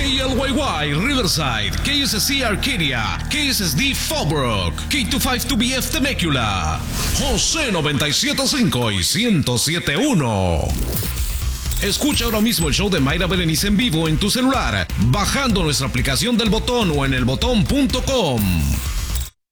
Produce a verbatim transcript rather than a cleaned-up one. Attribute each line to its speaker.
Speaker 1: L Y Y Riverside, K S S C Arcadia, K S S D Fallbrook, K veinticinco two B F Temecula, José noventa y siete punto cinco y ciento siete punto uno. Escucha ahora mismo el show de Mayra Berenice en vivo en tu celular, bajando nuestra aplicación del Botón o en el botón punto com.